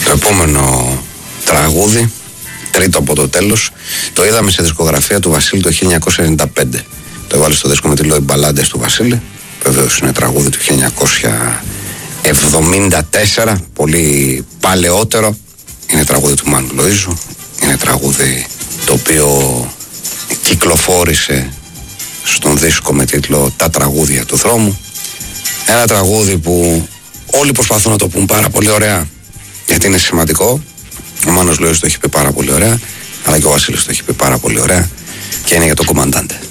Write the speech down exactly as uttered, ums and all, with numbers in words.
Το επόμενο τραγούδι, τρίτο από το τέλος, το είδαμε σε δισκογραφία του Βασίλη το χίλια εννιακόσια ενενήντα πέντε. Το έβαλε στο δίσκο με τη Λόι Μπαλάντες του Βασίλη. Βεβαίως είναι τραγούδι του χίλια εννιακόσια εβδομήντα τέσσερα, πολύ παλαιότερο. Είναι τραγούδι του Μάνου Λοΐζου. Είναι τραγούδι το οποίο κυκλοφόρησε στον δίσκο με τίτλο «Τα τραγούδια του δρόμου». Ένα τραγούδι που όλοι προσπαθούν να το πούν πάρα πολύ ωραία, γιατί είναι σημαντικό. Ο Μάνος Λοΐζος το έχει πει πάρα πολύ ωραία, αλλά και ο Βασίλης το έχει πει πάρα πολύ ωραία, και είναι για το Κομμαντάντε.